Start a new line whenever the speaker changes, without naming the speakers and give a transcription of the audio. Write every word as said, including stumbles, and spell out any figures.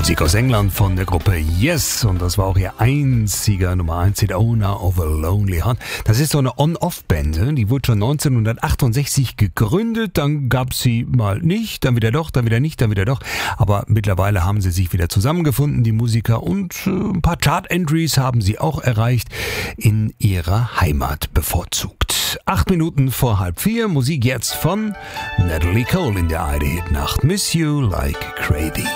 Musik aus England von der Gruppe Yes, und das war auch ihr einziger Nummer eins Hit, Owner of a Lonely Heart. Das ist so eine On-Off-Band, die wurde schon neunzehnhundertachtundsechzig gegründet, dann gab sie mal nicht, dann wieder doch, dann wieder nicht, dann wieder doch, aber mittlerweile haben sie sich wieder zusammengefunden, die Musiker, und ein paar Chart-Entries haben sie auch erreicht, in ihrer Heimat bevorzugt. Acht Minuten vor halb vier, Musik jetzt von Natalie Cole in der I D Hit Nacht. Miss You Like Crazy.